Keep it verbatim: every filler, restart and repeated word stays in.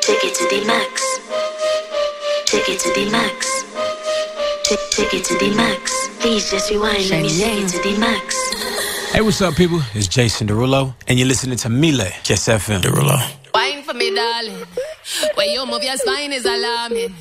Take it to the max. Take it to the max. Take, take it to the max. Please just rewind. Let me take it to the max. Hey, what's up, people? It's Jason Derulo, and you're listening to Mile, Kiss F M. Derulo. Wine for me, darling. When you move your spine is alarming.